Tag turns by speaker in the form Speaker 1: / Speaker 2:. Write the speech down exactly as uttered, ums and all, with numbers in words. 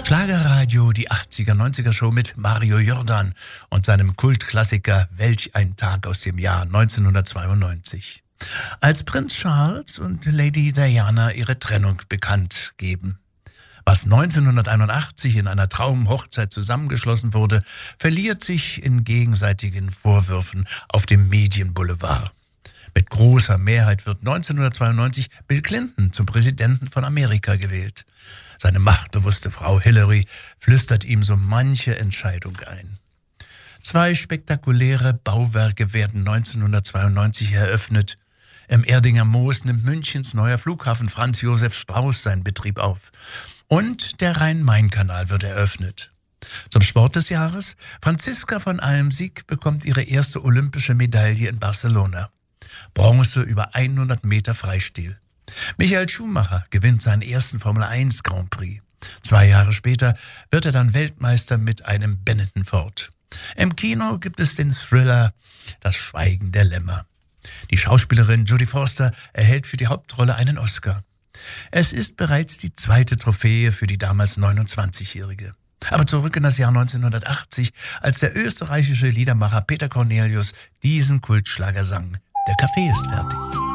Speaker 1: Schlagerradio, die achtziger-neunziger-Show mit Mario Jordan und seinem Kultklassiker Welch ein Tag aus dem Jahr neunzehnhundertzweiundneunzig. Als Prinz Charles und Lady Diana ihre Trennung bekannt geben. Was neunzehnhunderteinundachtzig in einer Traumhochzeit zusammengeschlossen wurde, verliert sich in gegenseitigen Vorwürfen auf dem Medienboulevard. Mit großer Mehrheit wird neunzehnhundertzweiundneunzig Bill Clinton zum Präsidenten von Amerika gewählt. Seine machtbewusste Frau Hillary flüstert ihm so manche Entscheidung ein. Zwei spektakuläre Bauwerke werden neunzehnhundertzweiundneunzig eröffnet. Im Erdinger Moos nimmt Münchens neuer Flughafen Franz Josef Strauß seinen Betrieb auf. Und der Rhein-Main-Kanal wird eröffnet. Zum Sport des Jahres: Franziska von Almsieg bekommt ihre erste olympische Medaille in Barcelona. Bronze über hundert Meter Freistil. Michael Schumacher gewinnt seinen ersten Formel eins Grand Prix. Zwei Jahre später wird er dann Weltmeister mit einem Benetton Ford. Im Kino gibt es den Thriller Das Schweigen der Lämmer. Die Schauspielerin Jodie Foster erhält für die Hauptrolle einen Oscar. Es ist bereits die zweite Trophäe für die damals neunundzwanzigjährige. Aber zurück in das Jahr neunzehnhundertachtzig, als der österreichische Liedermacher Peter Cornelius diesen Kultschlager sang: Der Kaffee ist fertig.